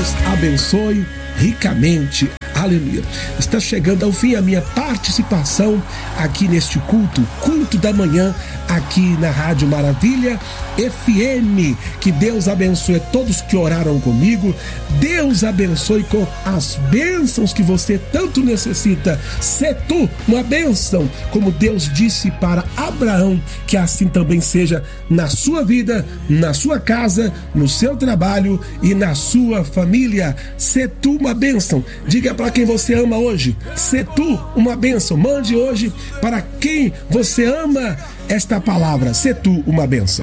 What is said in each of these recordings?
Deus abençoe ricamente. Aleluia. Está chegando ao fim a minha participação aqui neste culto da manhã, aqui na Rádio Maravilha FM. Que Deus abençoe a todos que oraram comigo. Deus abençoe com as bênçãos que você tanto necessita. Se tu uma bênção, como Deus disse para Abraão, que assim também seja na sua vida, na sua casa, no seu trabalho e na sua família. Se tu uma bênção. Diga para quem você ama hoje, se tu uma bênção. Mande hoje para quem você ama esta palavra, se tu uma bênção.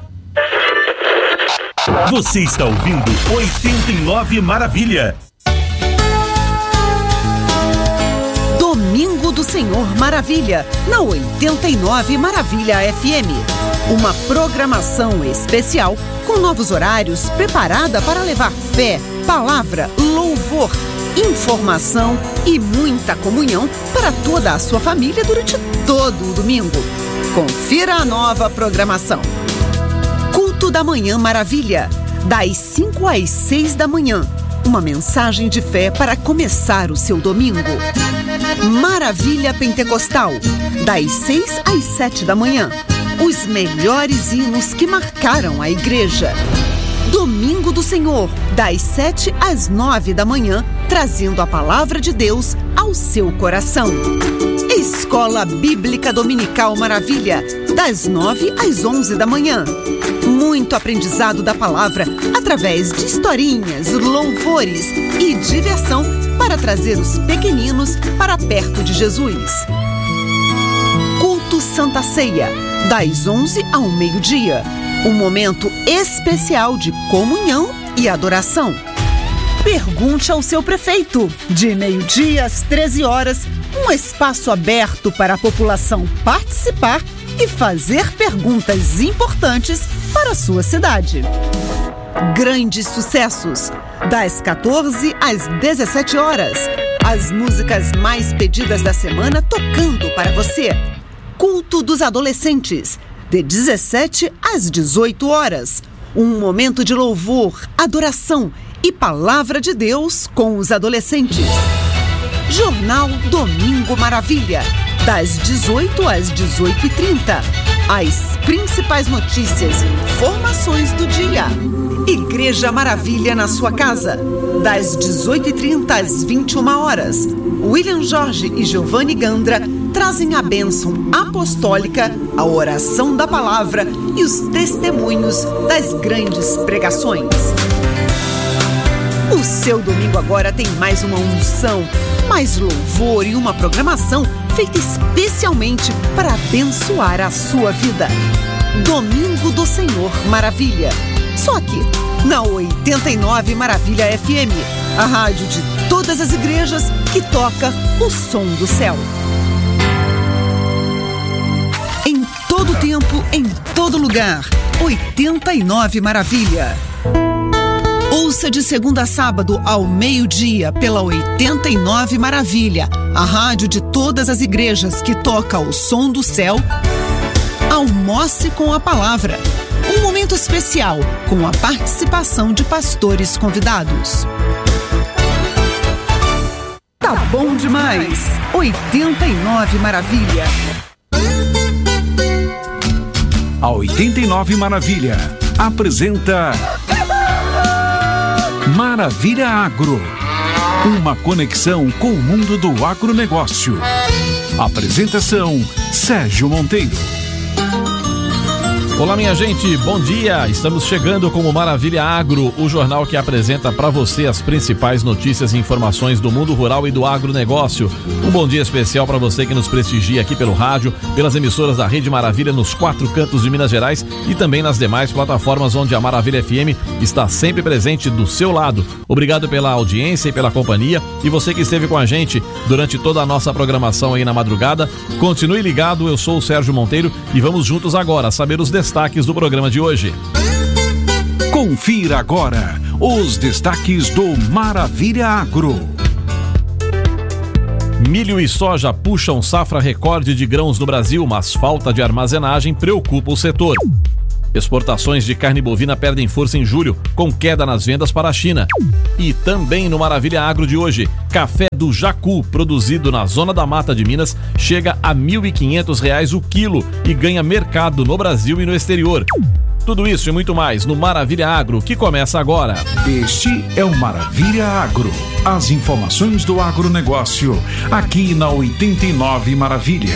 Você está ouvindo 89 Maravilha. Domingo do Senhor Maravilha, na 89 Maravilha FM. Uma programação especial com novos horários, preparada para levar fé, palavra, louvor, informação e muita comunhão para toda a sua família durante todo o domingo. Confira a nova programação. Culto da Manhã Maravilha, das 5 às 6 da manhã. Uma mensagem de fé para começar o seu domingo. Maravilha Pentecostal, das 6 às 7 da manhã. Os melhores hinos que marcaram a igreja. Domingo do Senhor, das 7 às 9 da manhã, trazendo a palavra de Deus ao seu coração. Escola Bíblica Dominical Maravilha, das 9 às 11 da manhã. Muito aprendizado da palavra através de historinhas, louvores e diversão para trazer os pequeninos para perto de Jesus. Culto Santa Ceia, das 11 ao meio-dia. Um momento especial de comunhão e adoração. Pergunte ao seu prefeito, de meio-dia às 13 horas, um espaço aberto para a população participar e fazer perguntas importantes para a sua cidade. Grandes sucessos, das 14 às 17 horas. As músicas mais pedidas da semana tocando para você. Culto dos Adolescentes, de 17 às 18 horas. Um momento de louvor, adoração e palavra de Deus com os adolescentes. Jornal Domingo Maravilha, das 18 às 18h30. As principais notícias e informações do dia. Igreja Maravilha na sua casa, das 18h30 às 21 horas. William Jorge e Giovanni Gandra trazem a bênção apostólica, a oração da palavra e os testemunhos das grandes pregações. O seu domingo agora tem mais uma unção, mais louvor e uma programação feita especialmente para abençoar a sua vida. Domingo do Senhor Maravilha. Só aqui, na 89 Maravilha FM, a rádio de todas as igrejas que toca o som do céu. Em todo tempo, em todo lugar, 89 Maravilha. Ouça de segunda a sábado ao meio-dia pela 89 Maravilha, a rádio de todas as igrejas que toca o som do céu. Almoce com a palavra. Um momento especial com a participação de pastores convidados. Tá bom demais! 89 Maravilha. A 89 Maravilha apresenta Maravilha Agro, uma conexão com o mundo do agronegócio. Apresentação Sérgio Monteiro. Olá, minha gente, bom dia! Estamos chegando com o Maravilha Agro, o jornal que apresenta para você as principais notícias e informações do mundo rural e do agronegócio. Um bom dia especial para você que nos prestigia aqui pelo rádio, pelas emissoras da Rede Maravilha nos 4 cantos de Minas Gerais e também nas demais plataformas onde a Maravilha FM está sempre presente do seu lado. Obrigado pela audiência e pela companhia, e você que esteve com a gente durante toda a nossa programação aí na madrugada, continue ligado. Eu sou o Sérgio Monteiro e vamos juntos agora saber os destaques do programa de hoje. Confira agora os destaques do Maravilha Agro. Milho e soja puxam safra recorde de grãos no Brasil, mas falta de armazenagem preocupa o setor. Exportações de carne bovina perdem força em julho, com queda nas vendas para a China. E também no Maravilha Agro de hoje, café do Jacu, produzido na Zona da Mata de Minas, chega a R$ 1.500 o quilo e ganha mercado no Brasil e no exterior. Tudo isso e muito mais no Maravilha Agro, que começa agora. Este é o Maravilha Agro. As informações do agronegócio, aqui na 89 Maravilha.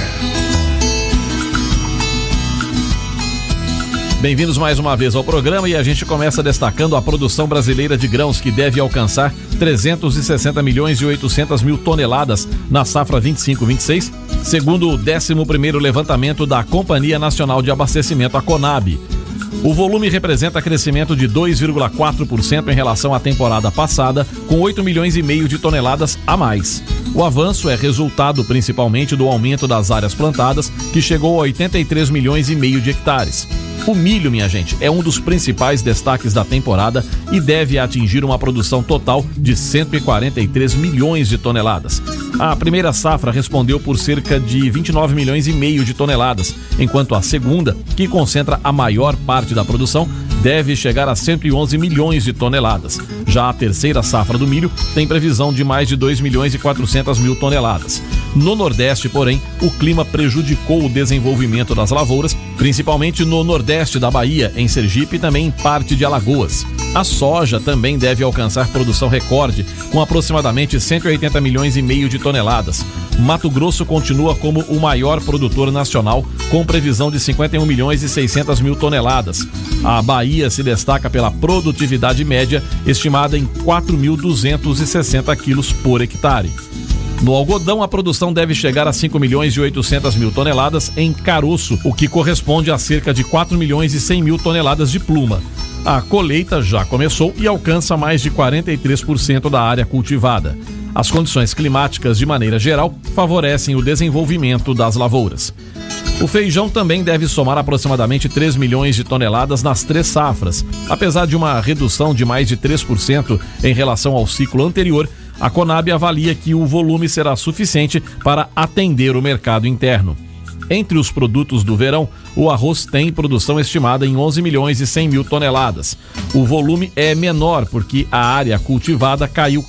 Bem-vindos mais uma vez ao programa e a gente começa destacando a produção brasileira de grãos, que deve alcançar 360 milhões e 800 mil toneladas na safra 25-26, segundo o 11º levantamento da Companhia Nacional de Abastecimento, a Conab. O volume representa crescimento de 2,4% em relação à temporada passada, com 8 milhões e meio de toneladas a mais. O avanço é resultado principalmente do aumento das áreas plantadas, que chegou a 83 milhões e meio de hectares. O milho, minha gente, é um dos principais destaques da temporada e deve atingir uma produção total de 143 milhões de toneladas. A primeira safra respondeu por cerca de 29 milhões e meio de toneladas, enquanto a segunda, que concentra a maior parte da produção, deve chegar a 111 milhões de toneladas. Já a terceira safra do milho tem previsão de mais de 2 milhões e 400 mil toneladas. No Nordeste, porém, o clima prejudicou o desenvolvimento das lavouras, principalmente no Nordeste da Bahia, em Sergipe e também em parte de Alagoas. A soja também deve alcançar produção recorde, com aproximadamente 180 milhões e meio de toneladas. Mato Grosso continua como o maior produtor nacional, com previsão de 51 milhões e 600 mil toneladas. A Bahia se destaca pela produtividade média, estimada em 4.260 quilos por hectare. No algodão, a produção deve chegar a 5 milhões e 800 mil toneladas em caroço, o que corresponde a cerca de 4 milhões e 100 mil toneladas de pluma. A colheita já começou e alcança mais de 43% da área cultivada. As condições climáticas, de maneira geral, favorecem o desenvolvimento das lavouras. O feijão também deve somar aproximadamente 3 milhões de toneladas nas 3 safras. Apesar de uma redução de mais de 3% em relação ao ciclo anterior, a Conab avalia que o volume será suficiente para atender o mercado interno. Entre os produtos do verão, o arroz tem produção estimada em 11 milhões e 100 mil toneladas. O volume é menor porque a área cultivada caiu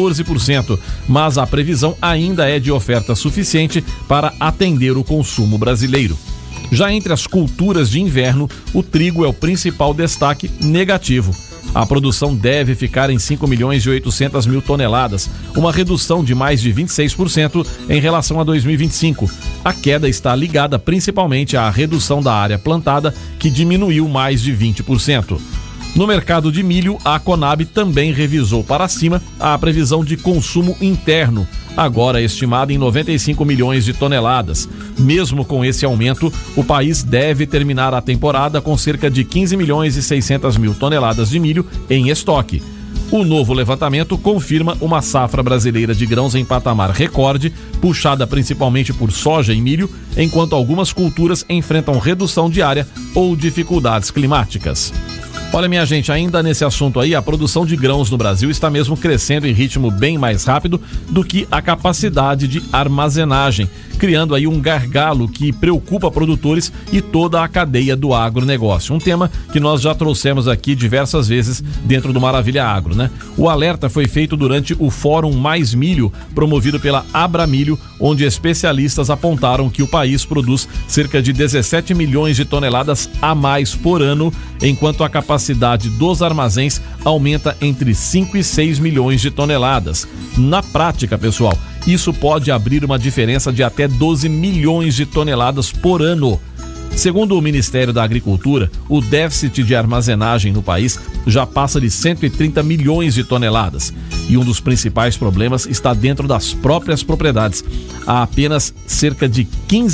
14%, mas a previsão ainda é de oferta suficiente para atender o consumo brasileiro. Já entre as culturas de inverno, o trigo é o principal destaque negativo. A produção deve ficar em 5 milhões e 800 mil toneladas, uma redução de mais de 26% em relação a 2025. A queda está ligada principalmente à redução da área plantada, que diminuiu mais de 20%. No mercado de milho, a Conab também revisou para cima a previsão de consumo interno, agora estimada em 95 milhões de toneladas. Mesmo com esse aumento, o país deve terminar a temporada com cerca de 15 milhões e 600 mil toneladas de milho em estoque. O novo levantamento confirma uma safra brasileira de grãos em patamar recorde, puxada principalmente por soja e milho, enquanto algumas culturas enfrentam redução de área ou dificuldades climáticas. Olha, minha gente, ainda nesse assunto aí, a produção de grãos no Brasil está mesmo crescendo em ritmo bem mais rápido do que a capacidade de armazenagem, criando aí um gargalo que preocupa produtores e toda a cadeia do agronegócio. Um tema que nós já trouxemos aqui diversas vezes dentro do Maravilha Agro, né? O alerta foi feito durante o Fórum Mais Milho, promovido pela Abramilho, onde especialistas apontaram que o país produz cerca de 17 milhões de toneladas a mais por ano, enquanto a capacidade dos armazéns aumenta entre 5 e 6 milhões de toneladas. Na prática, pessoal, isso pode abrir uma diferença de até 12 milhões de toneladas por ano. Segundo o Ministério da Agricultura, o déficit de armazenagem no país já passa de 130 milhões de toneladas. E um dos principais problemas está dentro das próprias propriedades. Há apenas cerca de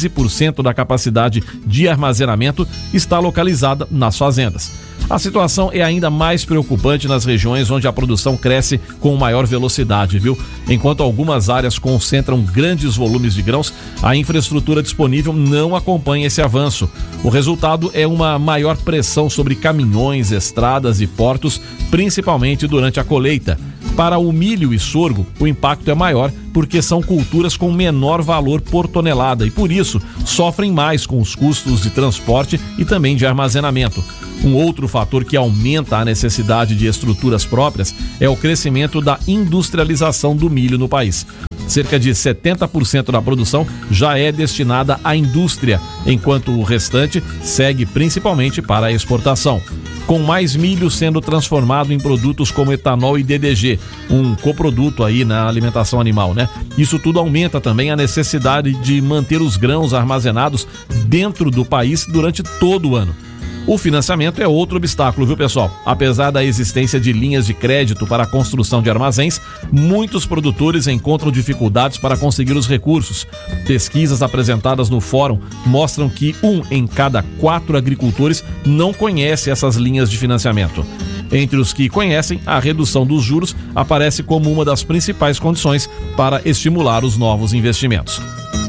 15% da capacidade de armazenamento está localizada nas fazendas. A situação é ainda mais preocupante nas regiões onde a produção cresce com maior velocidade, viu? Enquanto algumas áreas concentram grandes volumes de grãos, a infraestrutura disponível não acompanha esse avanço. O resultado é uma maior pressão sobre caminhões, estradas e portos, principalmente durante a colheita. Para o milho e sorgo, o impacto é maior porque são culturas com menor valor por tonelada e, por isso, sofrem mais com os custos de transporte e também de armazenamento. Um outro fator que aumenta a necessidade de estruturas próprias é o crescimento da industrialização do milho no país. Cerca de 70% da produção já é destinada à indústria, enquanto o restante segue principalmente para a exportação. Com mais milho sendo transformado em produtos como etanol e DDG, um coproduto aí na alimentação animal, né? Isso tudo aumenta também a necessidade de manter os grãos armazenados dentro do país durante todo o ano. O financiamento é outro obstáculo, viu, pessoal? Apesar da existência de linhas de crédito para a construção de armazéns, muitos produtores encontram dificuldades para conseguir os recursos. Pesquisas apresentadas no fórum mostram que 1 em cada 4 agricultores não conhece essas linhas de financiamento. Entre os que conhecem, a redução dos juros aparece como uma das principais condições para estimular os novos investimentos.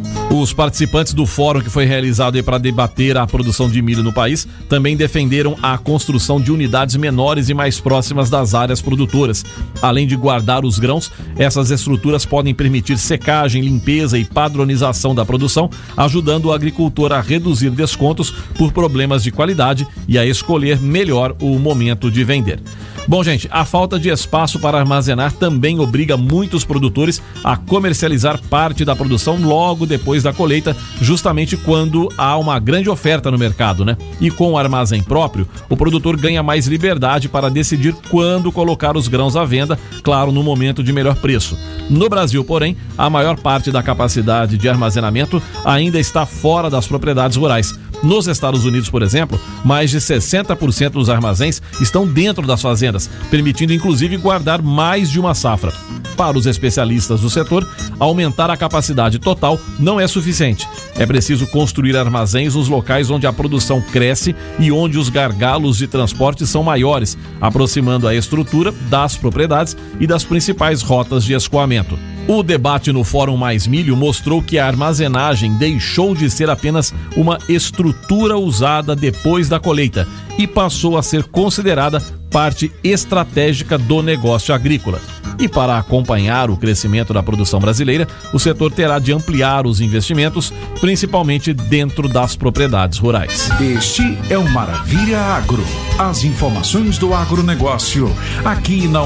Os participantes do fórum que foi realizado para debater a produção de milho no país também defenderam a construção de unidades menores e mais próximas das áreas produtoras. Além de guardar os grãos, essas estruturas podem permitir secagem, limpeza e padronização da produção, ajudando o agricultor a reduzir descontos por problemas de qualidade e a escolher melhor o momento de vender. Bom, gente, a falta de espaço para armazenar também obriga muitos produtores a comercializar parte da produção logo depois da colheita, justamente quando há uma grande oferta no mercado, né? E com o armazém próprio, o produtor ganha mais liberdade para decidir quando colocar os grãos à venda, claro, no momento de melhor preço. No Brasil, porém, a maior parte da capacidade de armazenamento ainda está fora das propriedades rurais. Nos Estados Unidos, por exemplo, mais de 60% dos armazéns estão dentro das fazendas, permitindo inclusive guardar mais de uma safra. Para os especialistas do setor, aumentar a capacidade total não é suficiente. É preciso construir armazéns nos locais onde a produção cresce e onde os gargalos de transporte são maiores, aproximando a estrutura das propriedades e das principais rotas de escoamento. O debate no Fórum Mais Milho mostrou que a armazenagem deixou de ser apenas uma estrutura usada depois da colheita e passou a ser considerada parte estratégica do negócio agrícola. E para acompanhar o crescimento da produção brasileira, o setor terá de ampliar os investimentos, principalmente dentro das propriedades rurais. Este é o Maravilha Agro. As informações do agronegócio, aqui na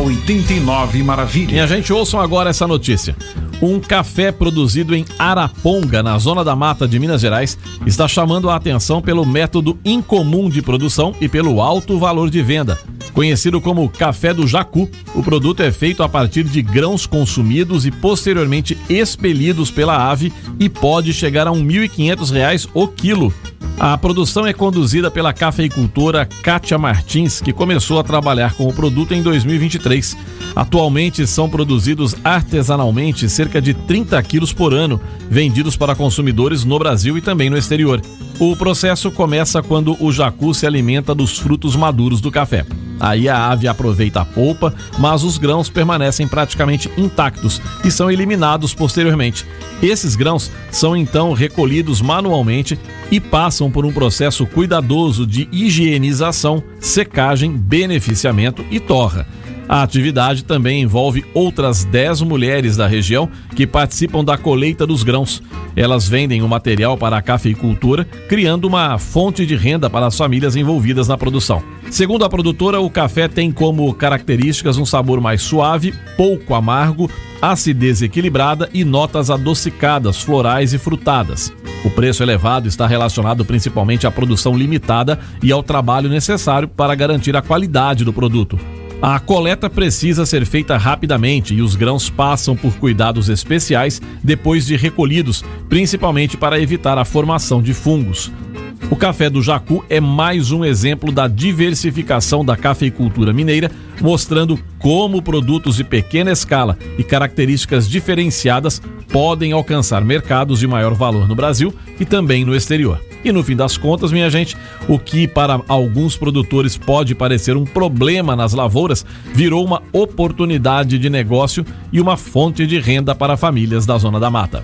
89 Maravilha. Minha gente, ouçam agora essa notícia. Um café produzido em Araponga, na zona da mata de Minas Gerais, está chamando a atenção pelo método incomum de produção e pelo alto valor de venda. Conhecido como café do jacu, o produto é feito a partir de grãos consumidos e posteriormente expelidos pela ave e pode chegar a R$ 1.500 o quilo. A produção é conduzida pela cafeicultora Kátia Martins, que começou a trabalhar com o produto em 2023. Atualmente são produzidos artesanalmente cerca de 30 quilos por ano, vendidos para consumidores no Brasil e também no exterior. O processo começa quando o jacu se alimenta dos frutos maduros do café. Aí a ave aproveita a polpa, mas os grãos permanecem praticamente intactos e são eliminados posteriormente. Esses grãos são então recolhidos manualmente e passam por um processo cuidadoso de higienização, secagem, beneficiamento e torra. A atividade também envolve outras 10 mulheres da região que participam da colheita dos grãos. Elas vendem o material para a cafeicultura, criando uma fonte de renda para as famílias envolvidas na produção. Segundo a produtora, o café tem como características um sabor mais suave, pouco amargo, acidez equilibrada e notas adocicadas, florais e frutadas. O preço elevado está relacionado principalmente à produção limitada e ao trabalho necessário para garantir a qualidade do produto. A coleta precisa ser feita rapidamente e os grãos passam por cuidados especiais depois de recolhidos, principalmente para evitar a formação de fungos. O café do jacu é mais um exemplo da diversificação da cafeicultura mineira, mostrando como produtos de pequena escala e características diferenciadas podem alcançar mercados de maior valor no Brasil e também no exterior. E no fim das contas, minha gente, o que para alguns produtores pode parecer um problema nas lavouras, virou uma oportunidade de negócio e uma fonte de renda para famílias da Zona da Mata.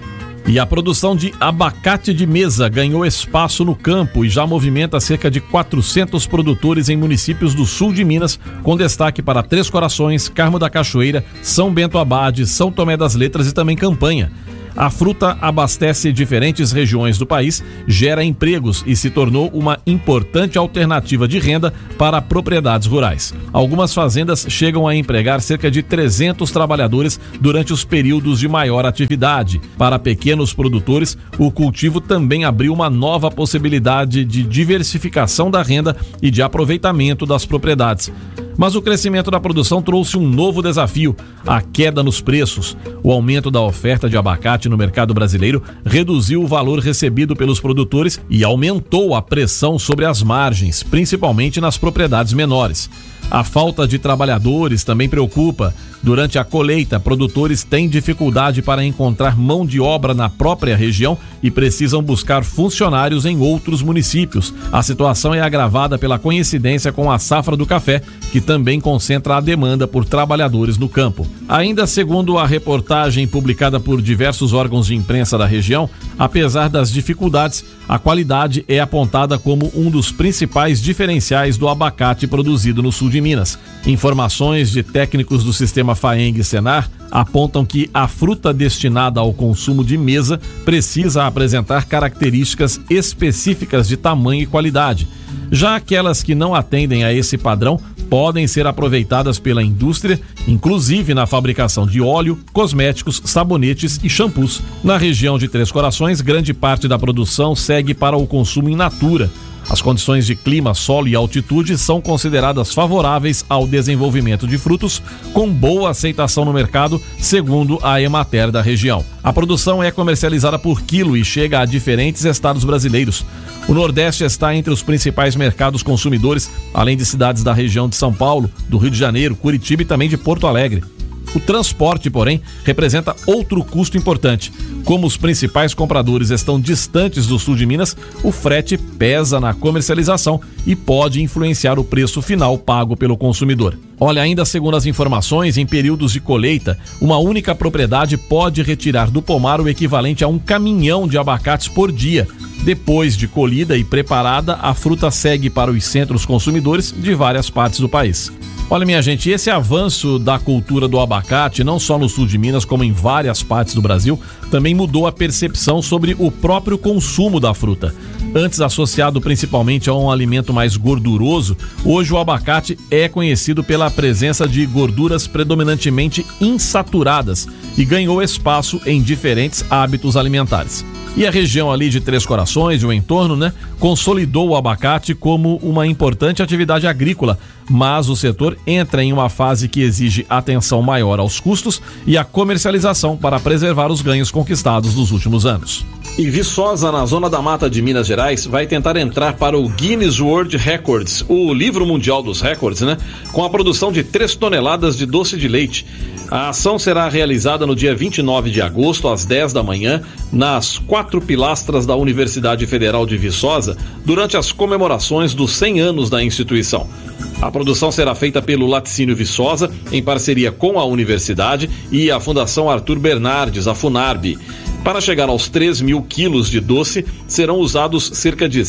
E a produção de abacate de mesa ganhou espaço no campo e já movimenta cerca de 400 produtores em municípios do sul de Minas, com destaque para Três Corações, Carmo da Cachoeira, São Bento Abade, São Tomé das Letras e também Campanha. A fruta abastece diferentes regiões do país, gera empregos e se tornou uma importante alternativa de renda para propriedades rurais. Algumas fazendas chegam a empregar cerca de 300 trabalhadores durante os períodos de maior atividade. Para pequenos produtores, o cultivo também abriu uma nova possibilidade de diversificação da renda e de aproveitamento das propriedades. Mas o crescimento da produção trouxe um novo desafio: a queda nos preços. O aumento da oferta de abacate no mercado brasileiro reduziu o valor recebido pelos produtores e aumentou a pressão sobre as margens, principalmente nas propriedades menores. A falta de trabalhadores também preocupa. Durante a colheita, produtores têm dificuldade para encontrar mão de obra na própria região e precisam buscar funcionários em outros municípios. A situação é agravada pela coincidência com a safra do café, que também concentra a demanda por trabalhadores no campo. Ainda segundo a reportagem publicada por diversos órgãos de imprensa da região, apesar das dificuldades, a qualidade é apontada como um dos principais diferenciais do abacate produzido no sul de Minas. Informações de técnicos do sistema FAENG e Senar apontam que a fruta destinada ao consumo de mesa precisa apresentar características específicas de tamanho e qualidade. Já aquelas que não atendem a esse padrão podem ser aproveitadas pela indústria, inclusive na fabricação de óleo, cosméticos, sabonetes e shampoos. Na região de Três Corações, grande parte da produção segue para o consumo in natura. As condições de clima, solo e altitude são consideradas favoráveis ao desenvolvimento de frutos, com boa aceitação no mercado, segundo a Emater da região. A produção é comercializada por quilo e chega a diferentes estados brasileiros. O Nordeste está entre os principais mercados consumidores, além de cidades da região de São Paulo, do Rio de Janeiro, Curitiba e também de Porto Alegre. O transporte, porém, representa outro custo importante. Como os principais compradores estão distantes do sul de Minas, o frete pesa na comercialização e pode influenciar o preço final pago pelo consumidor. Olha, ainda segundo as informações, em períodos de colheita, uma única propriedade pode retirar do pomar o equivalente a um caminhão de abacates por dia. Depois de colhida e preparada, a fruta segue para os centros consumidores de várias partes do país. Olha, minha gente, esse avanço da cultura do abacate, não só no sul de Minas, como em várias partes do Brasil, também mudou a percepção sobre o próprio consumo da fruta. Antes associado principalmente a um alimento mais gorduroso, hoje o abacate é conhecido pela presença de gorduras predominantemente insaturadas e ganhou espaço em diferentes hábitos alimentares. E a região ali de Três Corações e o entorno, consolidou o abacate como uma importante atividade agrícola, mas o setor entra em uma fase que exige atenção maior aos custos e à comercialização para preservar os ganhos conquistados nos últimos anos. E Viçosa, na zona da mata de Minas Gerais, vai tentar entrar para o Guinness World Records, o livro mundial dos recordes, com a produção de 3 toneladas de doce de leite. A ação será realizada no dia 29 de agosto, às 10 da manhã, nas 4 pilastras da Universidade Federal de Viçosa, durante as comemorações dos 100 anos da instituição. A produção será feita pelo Laticínio Viçosa, em parceria com a universidade e a Fundação Arthur Bernardes, a FUNARB. Para chegar aos 3.000 quilos de doce, serão usados cerca de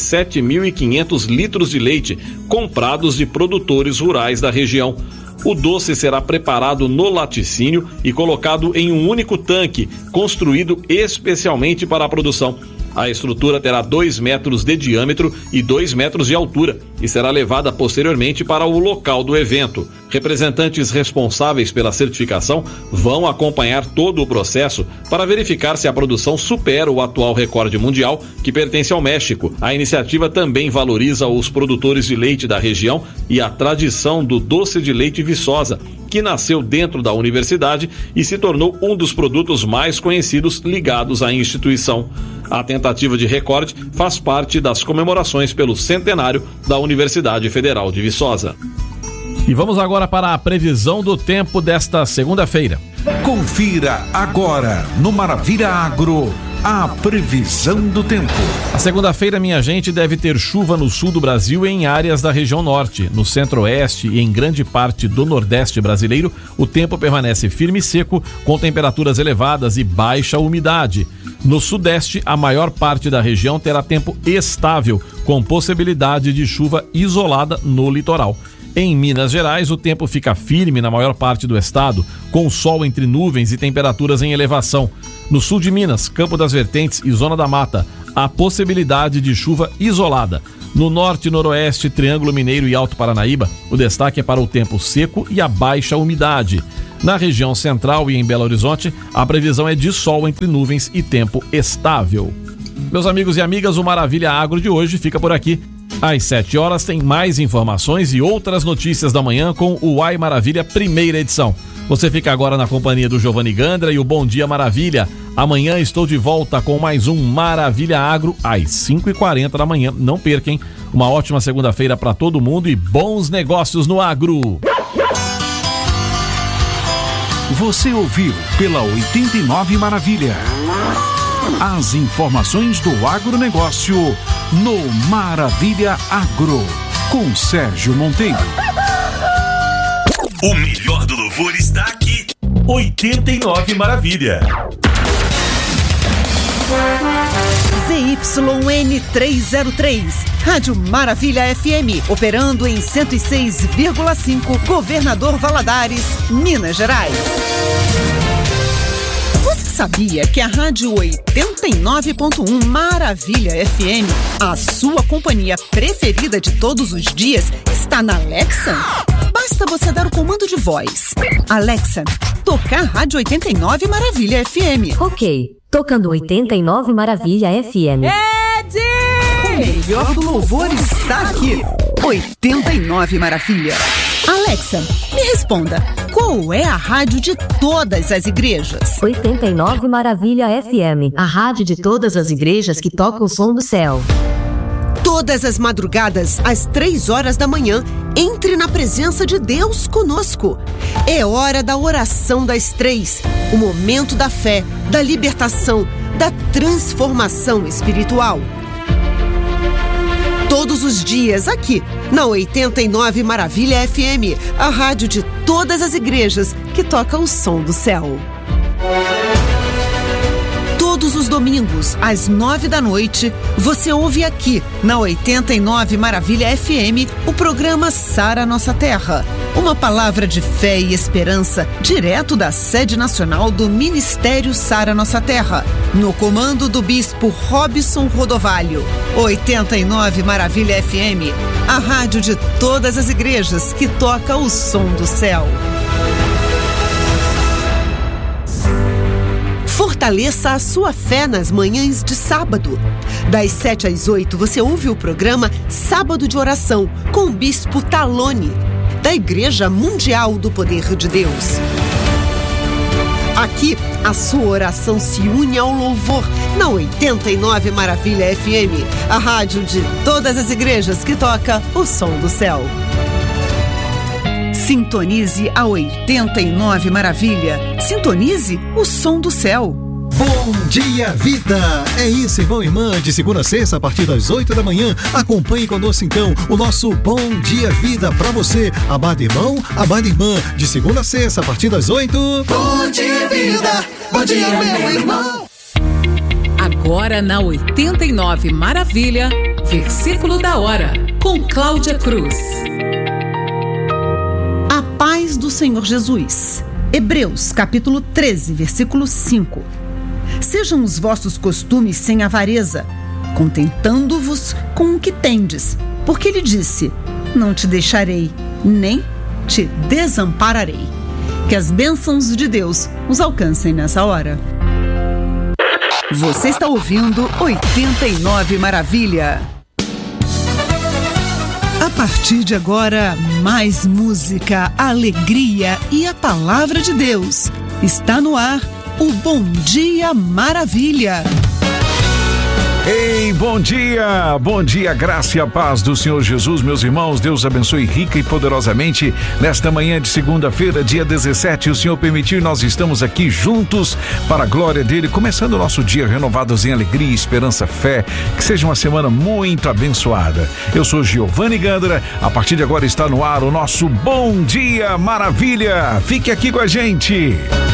7.500 litros de leite, comprados de produtores rurais da região. O doce será preparado no laticínio e colocado em um único tanque, construído especialmente para a produção. A estrutura terá 2 metros de diâmetro e 2 metros de altura e será levada posteriormente para o local do evento. Representantes responsáveis pela certificação vão acompanhar todo o processo para verificar se a produção supera o atual recorde mundial, que pertence ao México. A iniciativa também valoriza os produtores de leite da região e a tradição do doce de leite Viçosa, que nasceu dentro da universidade e se tornou um dos produtos mais conhecidos ligados à instituição. A tentativa de recorde faz parte das comemorações pelo centenário da Universidade Federal de Viçosa. E vamos agora para a previsão do tempo desta segunda-feira. Confira agora no Maravilha Agro a previsão do tempo. A segunda-feira, minha gente, deve ter chuva no sul do Brasil e em áreas da região norte. No centro-oeste e em grande parte do nordeste brasileiro, o tempo permanece firme e seco, com temperaturas elevadas e baixa umidade. No sudeste, a maior parte da região terá tempo estável, com possibilidade de chuva isolada no litoral. Em Minas Gerais, o tempo fica firme na maior parte do estado, com sol entre nuvens e temperaturas em elevação. No sul de Minas, Campo das Vertentes e Zona da Mata, há possibilidade de chuva isolada. No norte e noroeste, Triângulo Mineiro e Alto Paranaíba, o destaque é para o tempo seco e a baixa umidade. Na região central e em Belo Horizonte, a previsão é de sol entre nuvens e tempo estável. Meus amigos e amigas, o Maravilha Agro de hoje fica por aqui. Às 7 horas tem mais informações e outras notícias da manhã com o Uai Maravilha, primeira edição. Você fica agora na companhia do Giovanni Gandra e o Bom Dia Maravilha. Amanhã estou de volta com mais um Maravilha Agro às 5h40 da manhã. Não percam. Uma ótima segunda-feira para todo mundo e bons negócios no agro. Você ouviu pela 89 Maravilha. As informações do agronegócio no Maravilha Agro, com Sérgio Monteiro. O melhor do louvor está aqui. 89 Maravilha. ZYN 303, Rádio Maravilha FM, operando em 106,5, Governador Valadares, Minas Gerais. Você sabia que a Rádio 89.1 Maravilha FM, a sua companhia preferida de todos os dias, está na Alexa? Basta você dar o comando de voz. Alexa, tocar Rádio 89 Maravilha FM. Ok, tocando 89 Maravilha FM. O melhor do louvor está aqui. 89 Maravilha. Alexa, me responda, qual é a rádio de todas as igrejas? 89 Maravilha FM, a rádio de todas as igrejas que toca o som do céu. Todas as madrugadas, às 3 horas da manhã, entre na presença de Deus conosco. É hora da oração das 3, o momento da fé, da libertação, da transformação espiritual. Todos os dias aqui, na 89 Maravilha FM, a rádio de todas as igrejas que toca o som do céu. Todos os domingos, às 9 da noite, você ouve aqui, na 89 Maravilha FM, o programa Sara Nossa Terra. Uma palavra de fé e esperança, direto da sede nacional do Ministério Sara Nossa Terra, no comando do bispo Robson Rodovalho. 89 Maravilha FM, a rádio de todas as igrejas que toca o som do céu. Fortaleça a sua fé nas manhãs de sábado. Das 7 às 8, você ouve o programa Sábado de Oração, com o Bispo Talone, da Igreja Mundial do Poder de Deus. Aqui, a sua oração se une ao louvor, na 89 Maravilha FM, a rádio de todas as igrejas que toca o som do céu. Sintonize a 89 Maravilha. Sintonize o som do céu. Bom dia, vida! É isso, irmão e irmã, de segunda a sexta, a partir das 8 da manhã. Acompanhe conosco, então, o nosso Bom Dia Vida pra você. Amado irmão, amada irmã, de segunda a sexta, a partir das 8. Bom dia, vida! Bom dia, meu irmão! Agora na 89 Maravilha, versículo da hora, com Cláudia Cruz. A paz do Senhor Jesus. Hebreus, capítulo 13, versículo 5. Sejam os vossos costumes sem avareza, contentando-vos com o que tendes, porque ele disse: não te deixarei, nem te desampararei. Que as bênçãos de Deus os alcancem nessa hora. Você está ouvindo 89 Maravilha. A partir de agora, mais música, alegria e a palavra de Deus. Está no ar o Bom Dia Maravilha. Ei, bom dia, graça e a paz do Senhor Jesus, meus irmãos. Deus abençoe rica e poderosamente nesta manhã de segunda-feira, dia 17. O Senhor permitiu, nós estamos aqui juntos para a glória dele, começando o nosso dia renovados em alegria, esperança, fé. Que seja uma semana muito abençoada. Eu sou Giovanni Gandra. A partir de agora está no ar o nosso Bom Dia Maravilha. Fique aqui com a gente.